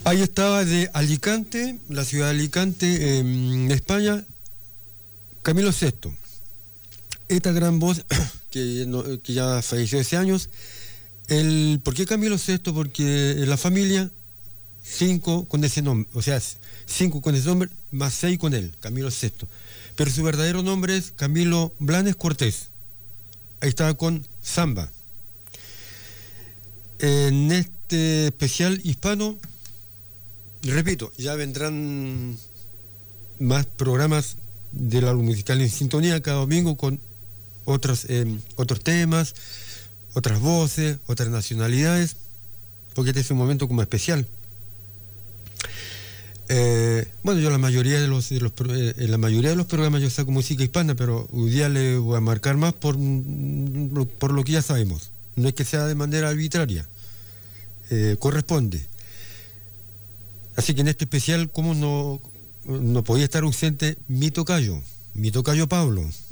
Ahí estaba de Alicante, la ciudad de Alicante, en España, Camilo VI. Esta gran voz que ya falleció hace años. ¿Por qué Camilo VI? Porque en la familia, 5 con ese nombre, o sea, 5 con ese nombre, más 6 con él, Camilo VI. Pero su verdadero nombre es Camilo Blanes Cortés. Ahí estaba con Samba. En este especial hispano, repito, ya vendrán más programas del álbum musical en sintonía cada domingo con otros temas, otras voces, otras nacionalidades, porque este es un momento como especial. Bueno, yo en la mayoría de los programas yo saco música hispana, pero hoy día le voy a marcar más por lo que ya sabemos. No es que sea de manera arbitraria, corresponde. Así que en este especial, ¿cómo no podía estar ausente mi tocayo Pablo?